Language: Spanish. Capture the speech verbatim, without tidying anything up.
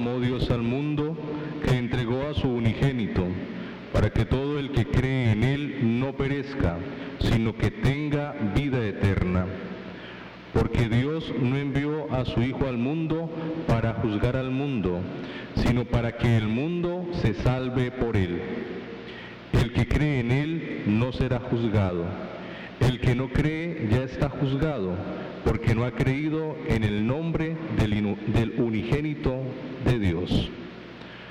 amó Dios al mundo, que entregó a su unigénito, para que todo el que cree en Él no perezca, sino que tenga vida eterna. Porque Dios no envió a su Hijo al mundo para juzgar al mundo, sino para que el mundo se salve por Él. El que cree en Él no será juzgado. El que no cree ya está juzgado, porque no ha creído en el nombre del, del unigénito de Dios.